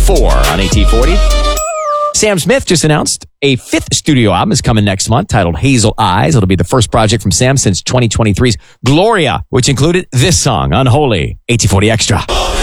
4 on AT40. Sam Smith just announced a 5th studio album is coming next month titled Hazel Eyes. It'll be the first project from Sam since 2023's Gloria, which included this song, Unholy. AT40 Extra.